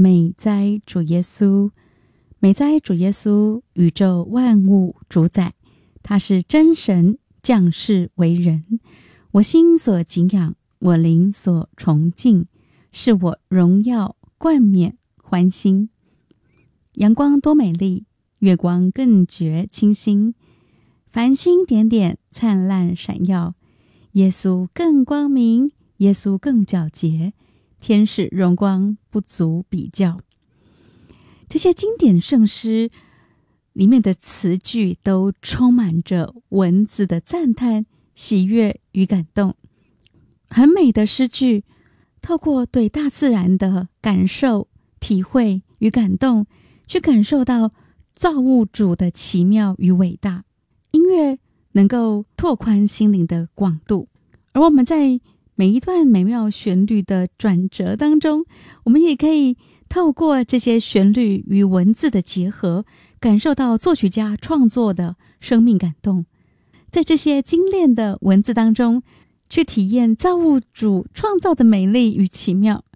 美哉主耶稣，美哉主耶稣，宇宙万物主宰，他是真神降世为人，我心所敬仰，我灵所崇敬，是我荣耀冠冕欢欣。阳光多美丽，月光更觉清新，繁星点点灿烂闪耀，耶稣更光明，耶稣更皎洁，天使荣光不足比较。这些经典圣诗里面的词句都充满着文字的赞叹、喜悦与感动。很美的诗句，透过对大自然的感受、体会与感动，去感受到造物主的奇妙与伟大。音乐能够拓宽心灵的广度，而我们在每一段美妙旋律的转折当中，我们也可以透过这些旋律与文字的结合，感受到作曲家创作的生命感动。在这些精炼的文字当中，去体验造物主创造的美丽与奇妙。